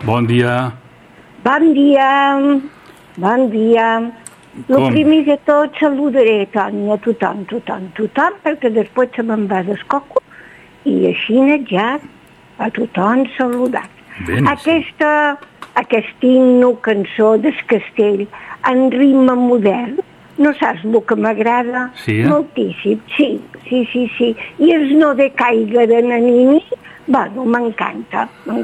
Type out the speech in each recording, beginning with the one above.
Bon dia. Bon dia. Bon dia. El primer de tot saludaré, Toni, a tothom, perquè després se me'n va d'escoco i així ja a tothom saludat. Aquest himno, cançó del castell, en ritme modern, no saps el que m'agrada? Sí? Moltíssim, sí. I el no de caiga de Nanini, bueno, m'encanta.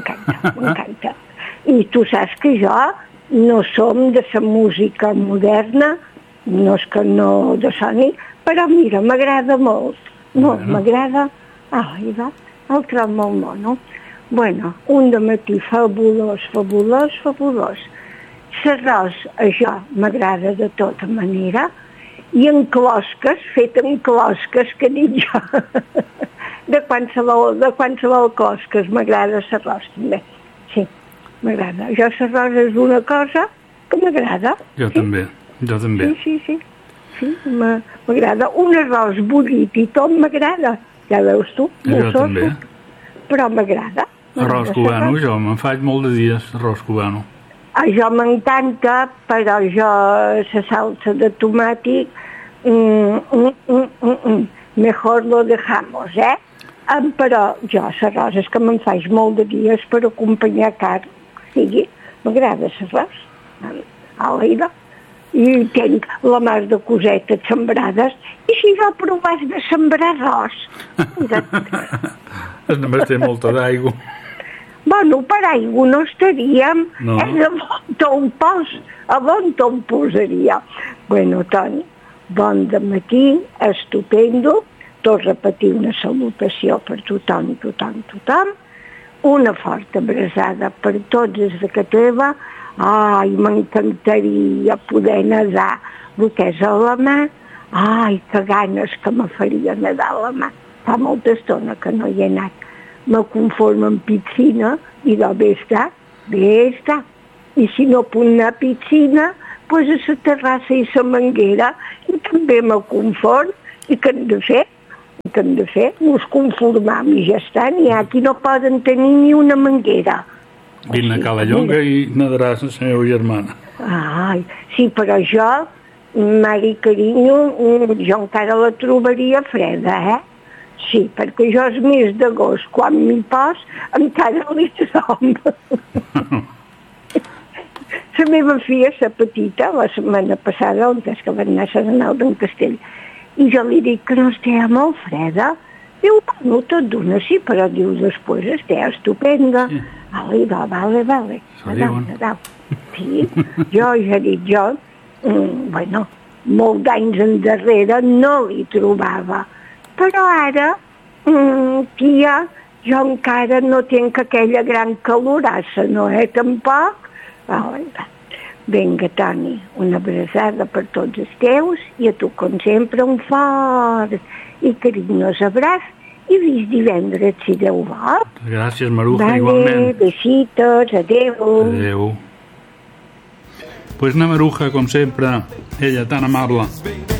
I tu saps que jo no som de la música moderna, no és que no de soni, però mira, m'agrada molt, m'agrada. Ai, va, el trobo molt mono. Bueno, un dematí fabulós. L'arròs, això m'agrada de tota manera, i en closques, fet en closques, que dic jo, de qualsevol closques, m'agrada l'arròs també, sí, m'agrada. Jo l'arròs és una cosa que m'agrada. Jo també. Sí, m'agrada. Un arròs bullit i tot m'agrada, ja veus tu, jo també. Però m'agrada. Arròs cubano, jo me'n faig molt de dies, arròs cubano. A jo m'encanta, però jo la salsa de tomàtic, mejor lo dejamos, Però jo l'arròs és que me'n faig molt de dies per acompanyar carn, sigui, m'agrada l'arròs. I tenc la mar de cosetes sembrades, i si jo provàs de sembrar arròs? Només té molta d'aigua. Bueno, per aigua no estaríem, no. A on te'n posaria? Bueno, Toni, bon dematí, estupendo, tot repetir una salutació per tothom, una forta abraçada per tots des de que teva. Ai, m'encantaria poder nedar el que és a la mà. Ai, que ganes que me faria nedar a la mà. Fa molta estona que no hi he anat. Me conformo en piscina i bé està. I si no puc anar a piscina, doncs a la terrassa i la manguera, i també me conform. I què hem de fer? Ens conformam i ja està. N'hi ha qui no poden tenir ni una manguera. Vine a Calallonga i nedaràs a la meva germana. Ai, sí, però jo, mare i carinyo, jo encara la trobaria freda, Sí, perquè jo el mes d'agost, quan m'hi pos, encara li trobo. La meva filla, la petita, la setmana passada, on és que va anar a Sant Anal d'en Castell, i jo li dic que no estigui molt freda. Diu, no, tot d'una sí, però diu, després estigui estupenda. Sí. Vale. Adau. Sí, jo ja dic, bueno, molt d'anys endarrere no li trobava. Però ara, tia, jo encara no tinc aquella gran calorassa, no, tampoc? Vinga, Toni, una abraçada per tots els teus i a tu, com sempre, un fort i carinyós abraç i fins divendres, si Déu vol. Gràcies, Maruja, igualment. Besitos, adeu. Adeu. Pues na Maruja, com sempre, ella tan amable.